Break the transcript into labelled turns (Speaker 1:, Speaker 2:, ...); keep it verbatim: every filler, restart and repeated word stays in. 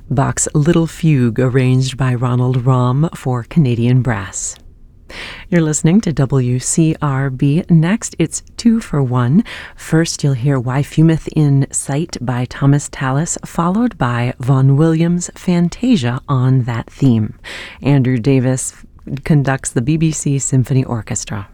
Speaker 1: Bach's Little Fugue, arranged by Ronald Rahm for Canadian Brass. You're listening to W C R B. Next, it's two for one. First, you'll hear Why Fumeth in Sight by Thomas Tallis, followed by Vaughan Williams' Fantasia on that theme. Andrew Davis conducts the B B C Symphony Orchestra.